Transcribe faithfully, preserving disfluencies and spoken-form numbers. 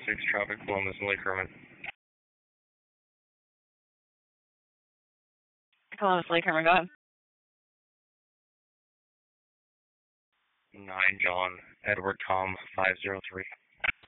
six traffic, Columbus and Lake Herman. Columbus, Lake Herman, go ahead. nine John, Edward Tom, five zero three.